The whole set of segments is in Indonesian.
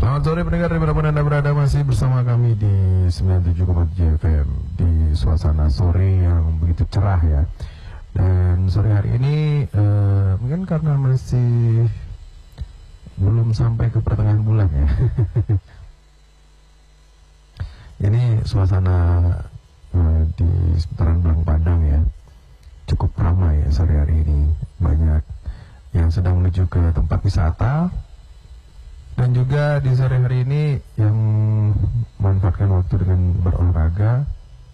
Selamat sore pendengar dimanapun Anda berada, masih bersama kami di 97,7 FM di suasana sore yang begitu cerah ya. Dan sore hari ini mungkin karena masih belum sampai ke pertengahan bulan ya. Ini suasana di seputaran Belang Padang ya cukup ramai ya sore hari ini. Banyak yang sedang menuju ke tempat wisata. Dan juga di sore hari ini yang memanfaatkan waktu dengan berolahraga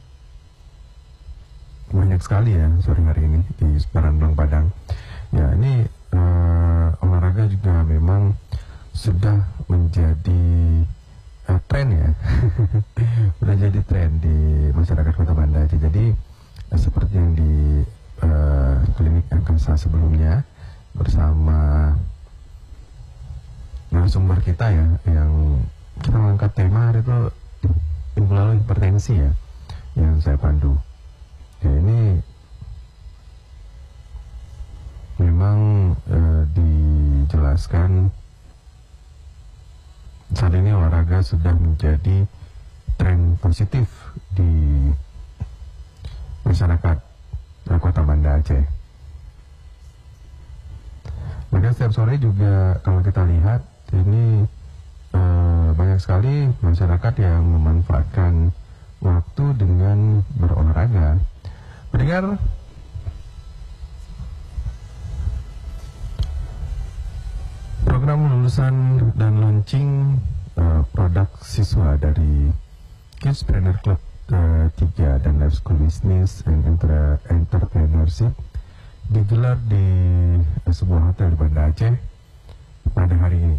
banyak sekali ya sore hari ini di seputaran Belang Padang. Ya ini olahraga juga memang sudah menjadi tren ya. Sudah jadi tren di masyarakat Kota Banda Aceh. Jadi seperti yang di klinik angkasa sebelumnya bersama narasumber kita ya, yang kita mengangkat tema hari itu minggu lalu hipertensi ya, yang saya pandu. Ya ini memang dijelaskan saat ini olahraga sudah menjadi tren positif di masyarakat Kota Banda Aceh. Maka setiap sore juga kalau kita lihat ini banyak sekali masyarakat yang memanfaatkan waktu dengan berolahraga. Pendengar, program lulusan dan launching produk siswa dari Kidspreneur Club ke-3 dan Life School Business and Entrepreneurship digelar di sebuah hotel di Banda Aceh pada hari ini.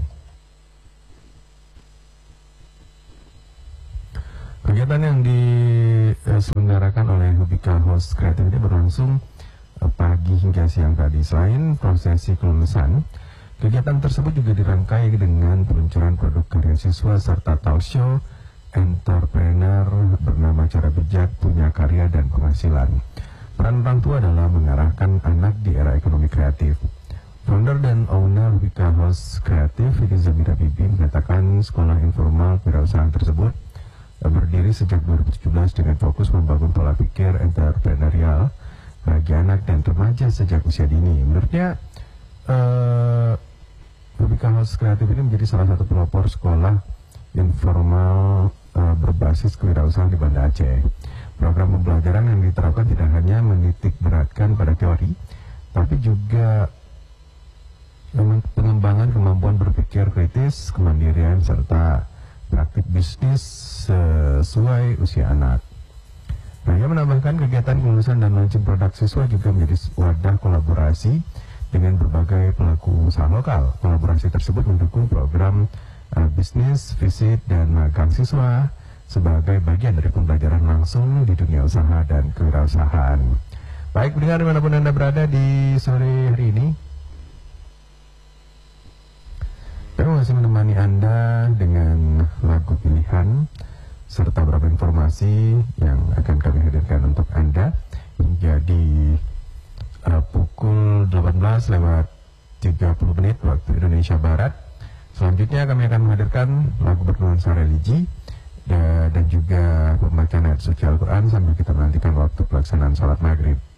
Kegiatan yang diselenggarakan oleh Hubika Host Kreatif ini berlangsung pagi hingga siang tadi. Selain prosesi kelulusan, kegiatan tersebut juga dirangkai dengan peluncuran produk karya siswa serta talk show entrepreneur bernama Cara Bijak Punya Karya dan Penghasilan. Peran orang tua adalah mengarahkan anak di era ekonomi kreatif. Founder dan owner Hubika Host Kreatif, Vicky Zabira Bibi, mengatakan sekolah informal wirausaha tersebut berdiri sejak 2017 dengan fokus membangun pola pikir entrepreneurial bagi anak dan remaja sejak usia dini. Menurutnya, Hubika Host Kreatif ini menjadi salah satu pelopor sekolah informal berbasis kewirausahaan di Banda Aceh. Program pembelajaran yang diterapkan tidak hanya menitik beratkan pada teori, tapi juga pengembangan kemampuan berpikir kritis, kemandirian, serta praktik bisnis sesuai usia anak. Nah, ia menambahkan kegiatan kelulusan dan launching produk siswa juga menjadi wadah kolaborasi dengan berbagai pelaku usaha lokal. Kolaborasi tersebut mendukung program bisnis, visit, dan magang siswa sebagai bagian dari pembelajaran langsung di dunia usaha dan kewirausahaan. Baik, pendengar dimanapun Anda berada di sore hari ini, kami masih menemani Anda dengan lagu pilihan serta beberapa informasi yang akan kami hadirkan untuk Anda hingga di pukul 18:30 waktu Indonesia Barat. Selanjutnya kami akan menghadirkan lagu bernuansa religi dan juga pembacaan ayat suci Al-Quran sambil kita menantikan waktu pelaksanaan sholat maghrib.